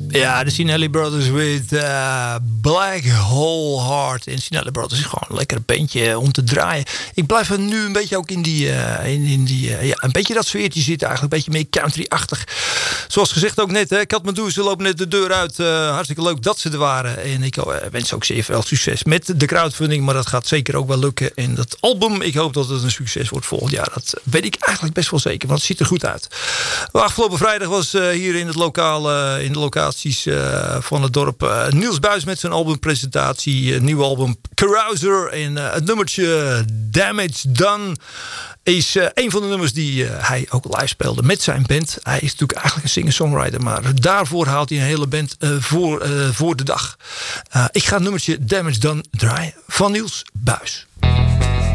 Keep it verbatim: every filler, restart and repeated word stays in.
Ja, de Sinelli Brothers with uh, Black Hole Heart. En Sinelli Brothers is gewoon een lekker bandje om te draaien. Ik blijf er nu een beetje ook in die... Uh, in, in die uh, ja, een beetje dat sfeertje zitten eigenlijk. Een beetje meer country-achtig. Zoals gezegd ook net. Hè, Kathmandu, ze lopen net de deur uit. Uh, hartstikke leuk dat ze er waren. En ik uh, wens ook zeer veel succes met de crowdfunding. Maar dat gaat zeker ook wel lukken. En dat album, ik hoop dat het een succes wordt volgend jaar. Dat weet ik eigenlijk best wel zeker. Want het ziet er goed uit. Afgelopen vrijdag was uh, hier in het lokaal... Uh, in de locaties uh, van het dorp uh, Niels Buijs met zijn albumpresentatie. Een nieuw album Carouser. En uh, het nummertje Damage Done is uh, een van de nummers die uh, hij ook live speelde met zijn band. Hij is natuurlijk eigenlijk een singer-songwriter, maar daarvoor haalt hij een hele band uh, voor, uh, voor de dag. Uh, ik ga het nummertje Damage Done draaien van Niels Buijs.